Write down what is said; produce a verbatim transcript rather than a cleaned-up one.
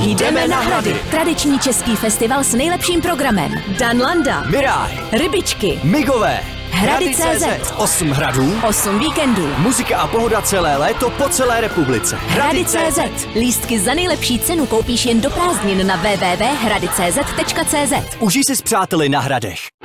Jdeme na Hrady. Tradiční český festival s nejlepším programem. Dan Landa, Miraj, Rybičky, Migové, Hrady tečka cé zet, osm hradů, osm víkendů, muzika a pohoda celé léto po celé republice. Hrady tečka cé zet. Lístky za nejlepší cenu koupíš jen do prázdnin na w w w tečka hrady tečka cé zet tečka cé zet. Užij si s přáteli na Hradech.